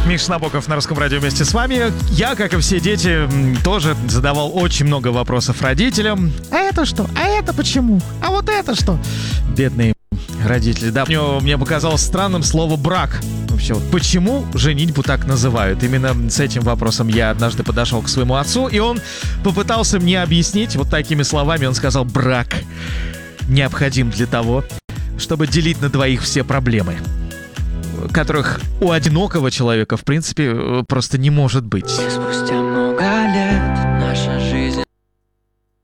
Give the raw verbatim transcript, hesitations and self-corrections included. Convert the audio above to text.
Миша Набоков на Русском радио вместе с вами. Я, как и все дети, тоже задавал очень много вопросов родителям. А это что? А это почему? А вот это что? Бедные родители. Да, мне, мне показалось странным слово «брак». Вообще, вот почему женитьбу так называют? Именно с этим вопросом я однажды подошел к своему отцу, и он попытался мне объяснить вот такими словами. Он сказал: брак необходим для того, чтобы делить на двоих все проблемы, которых у одинокого человека, в принципе, просто не может быть. Спустя много